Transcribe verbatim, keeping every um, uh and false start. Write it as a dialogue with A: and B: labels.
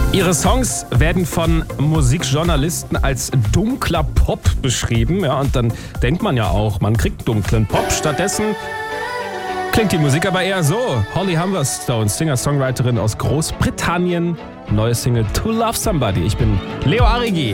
A: Ihre Songs werden von Musikjournalisten als dunkler Pop beschrieben. Ja, und dann denkt man ja auch, man kriegt dunklen Pop. Stattdessen klingt die Musik aber eher so. Holly Humberstone, Singer-Songwriterin aus Großbritannien. Neue Single To Love Somebody. Ich bin Leo Arrigi.